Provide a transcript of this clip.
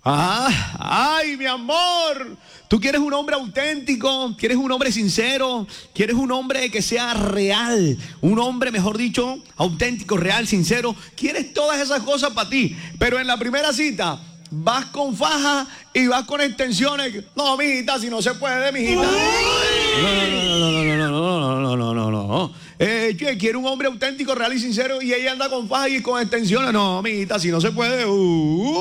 Ay, mi amor. Tú quieres un hombre auténtico, quieres un hombre sincero, quieres un hombre que sea real, un hombre, mejor dicho, auténtico, real, sincero. Quieres todas esas cosas para ti, pero en la primera cita vas con faja y vas con extensiones. No, mijita, si no se puede, mijita. No. Quiere un hombre auténtico, real y sincero y ella anda con faja y con extensiones. No, mijita, si no se puede.